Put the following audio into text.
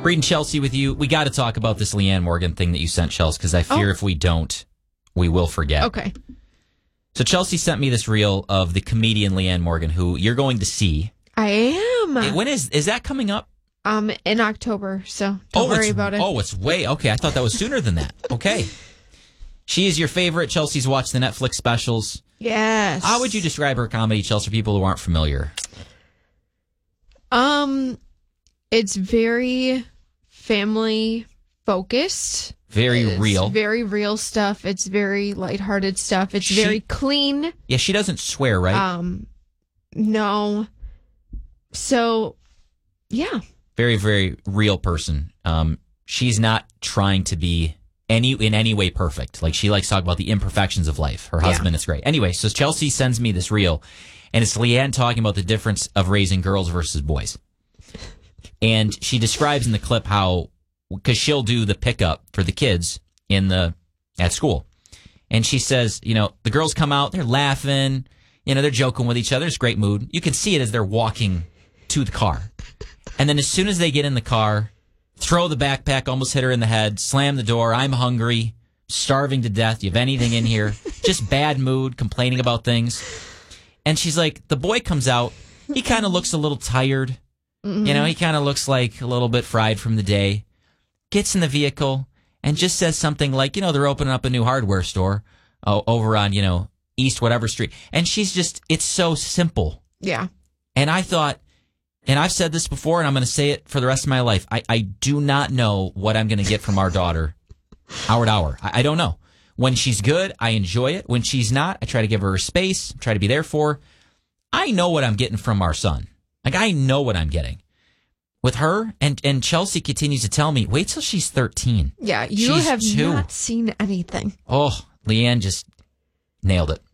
Reading Chelsea with you. We got to talk about this Leanne Morgan thing that you sent, Chelsea, because I fear if we don't, we will forget. Okay. So Chelsea sent me this reel of the comedian Leanne Morgan, who you're going to see. I am. When is that coming up? In October, so don't worry about it. Oh, it's way... Okay, I thought that was sooner than that. Okay. She is your favorite. Chelsea's watched the Netflix specials. Yes. How would you describe her comedy, Chelsea, for people who aren't familiar? It's very family focused. Very real. Very real stuff. It's very lighthearted stuff. It's very clean. Yeah, she doesn't swear, right? No. So, yeah. Very, very real person. She's not trying to be in any way perfect. Like, she likes to talk about the imperfections of life. Her husband is great. Anyway, so Chelsea sends me this reel, and it's Leanne talking about the difference of raising girls versus boys. And she describes in the clip how, because she'll do the pickup for the kids at school. And she says, the girls come out, they're laughing, they're joking with each other. It's great mood. You can see it as they're walking to the car. And then as soon as they get in the car, throw the backpack, almost hit her in the head, slam the door. I'm hungry, starving to death. Do you have anything in here? Just bad mood, complaining about things. And she's like, the boy comes out. He kind of looks a little tired. Mm-hmm. He kind of looks like a little bit fried from the day. Gets in the vehicle and just says something like, they're opening up a new hardware store over on, East whatever street. And she's just, it's so simple. Yeah. And I thought, and I've said this before, and I'm going to say it for the rest of my life. I do not know what I'm going to get from our daughter, hour to hour. I don't know. When she's good, I enjoy it. When she's not, I try to give her space, try to be there for her. I know what I'm getting from our son. Like, I know what I'm getting. With her, and Chelsea continues to tell me, wait till she's 13. Yeah, you have not seen anything. Oh, Leanne just nailed it.